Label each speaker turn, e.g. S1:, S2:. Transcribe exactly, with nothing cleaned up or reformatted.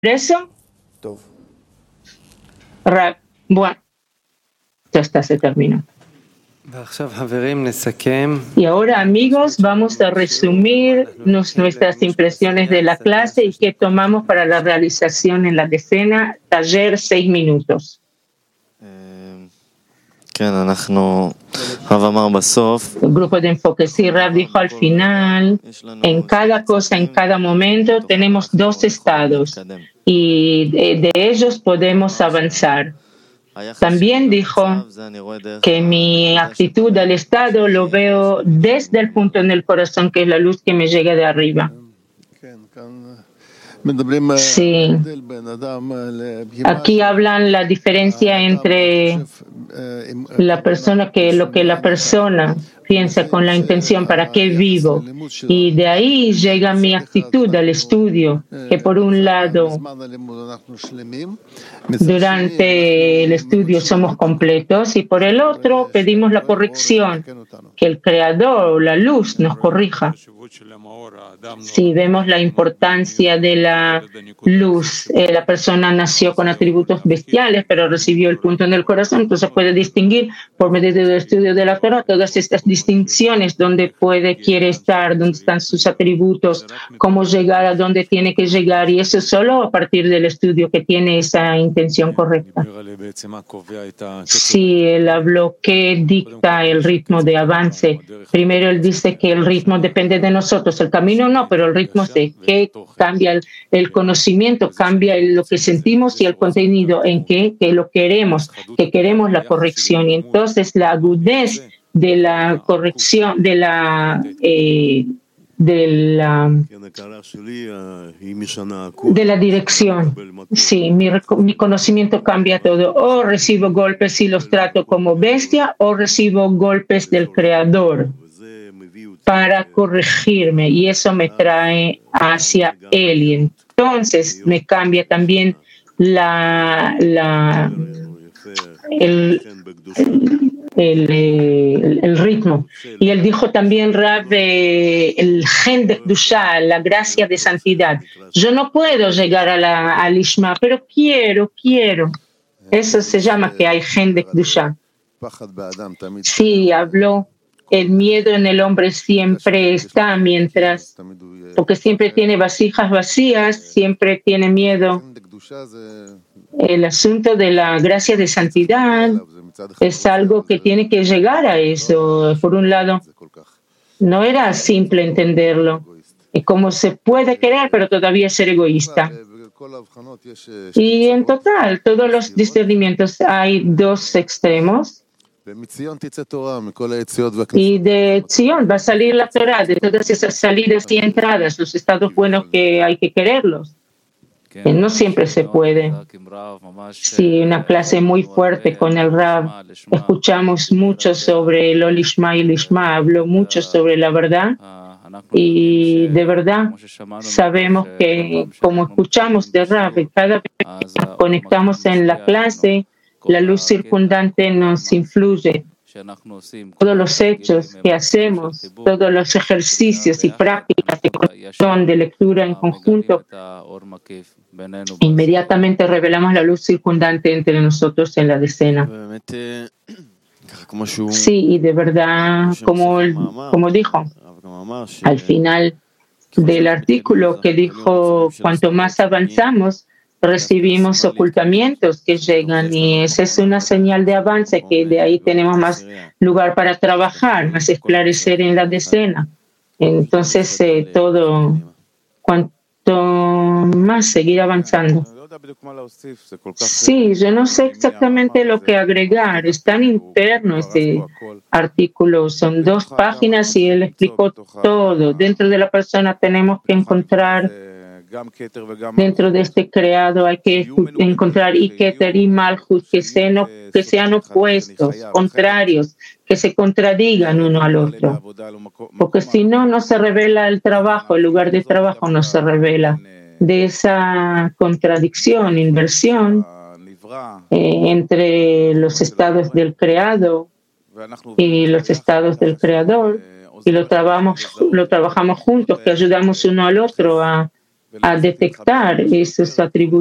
S1: eso? Ra- Bueno, ya está, se terminó. Y ahora, amigos, vamos a resumir nos- nuestras impresiones de la clase y qué tomamos para la realización en la decena, taller seis minutos. El grupo de enfoque, sí, Rav dijo al final, en cada cosa, en cada momento, tenemos dos estados y de, de ellos podemos avanzar. También dijo que mi actitud al estado lo veo desde el punto en el corazón, que es la luz que me llega de arriba. Sí. Aquí hablan la diferencia entre la persona que lo que la persona piensa con la intención, ¿para qué vivo? Y de ahí llega mi actitud al estudio, que por un lado, durante el estudio somos completos y por el otro pedimos la corrección, que el Creador, la luz, nos corrija. Si vemos la importancia de la luz, eh, la persona nació con atributos bestiales, pero recibió el punto en el corazón, entonces puede distinguir por medio del estudio de la Torah todas estas distinciones, dónde puede, quiere estar, dónde están sus atributos, cómo llegar a dónde tiene que llegar, y eso solo a partir del estudio que tiene esa intención correcta. Sí, él habló que dicta el ritmo de avance. Primero él dice que el ritmo depende de nosotros, el camino no, pero el ritmo sí, que cambia el, el conocimiento, cambia el, lo que sentimos y el contenido en que, que lo queremos, que queremos la corrección. Y entonces la agudez de la corrección, de la... Eh, de la, de la dirección. Sí, mi, mi conocimiento cambia todo. O recibo golpes y los trato como bestia, o recibo golpes del Creador para corregirme, y eso me trae hacia Él. Y entonces me cambia también la, la, el, el, el, el ritmo. Y él dijo también, Rav, eh, el gen de Kedusha, la gracia de santidad. Yo no puedo llegar a la, al Ishma, pero quiero, quiero. Eso se llama que hay gen de Kedusha. Sí, habló. El miedo en el hombre siempre está, mientras, porque siempre tiene vasijas vacías, siempre tiene miedo. El asunto de la gracia de santidad es algo que tiene que llegar a eso. Por un lado, no era simple entenderlo. Y cómo se puede querer, pero todavía ser egoísta. Y en total, todos los discernimientos, hay dos extremos. Y de Zion va a salir la Torah, de todas esas salidas y entradas, los estados buenos que hay que quererlos. Que no siempre se puede. Sí, una clase muy fuerte con el Rav. Escuchamos mucho sobre el Olishma y el Ishma, habló mucho sobre la verdad. Y de verdad sabemos que, como escuchamos de Rav, cada vez que nos conectamos en la clase, la luz circundante nos influye. Todos los hechos que hacemos, todos los ejercicios y prácticas de conexión, de lectura en conjunto, inmediatamente revelamos la luz circundante entre nosotros en la decena. Sí, y de verdad, como, como dijo, al final del artículo que dijo, cuanto más avanzamos, recibimos ocultamientos que llegan, y esa es una señal de avance, que de ahí tenemos más lugar para trabajar, más esclarecer en la decena. Entonces, eh, todo, cuanto más seguir avanzando. Sí, yo no sé exactamente lo que agregar, es tan interno este artículo, son dos páginas y él explicó todo. Dentro de la persona tenemos que encontrar, dentro de este creado hay que encontrar y Keter y Malchut, que sean, que sean opuestos, contrarios, que se contradigan uno al otro. Porque si no, no se revela el trabajo, el lugar de trabajo no se revela. De esa contradicción, inversión eh, entre los estados del creado y los estados del creador, y lo trabajamos, lo trabajamos juntos, que ayudamos uno al otro a a detectar esos atributos